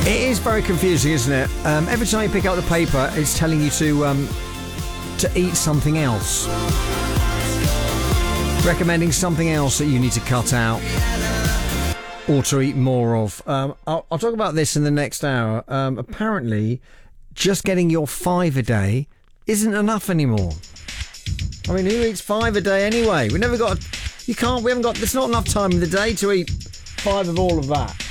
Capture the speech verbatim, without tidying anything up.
It is very confusing, isn't it? Um, every time you pick up the paper, it's telling you to um, to eat something else. Recommending something else that you need to cut out or to eat more of. Um, I'll, I'll talk about this in the next hour. Um, apparently, just getting your five a day isn't enough anymore. I mean, who eats five a day anyway? We never got... You can't... We haven't got... There's not enough time in the day to eat five of all of that.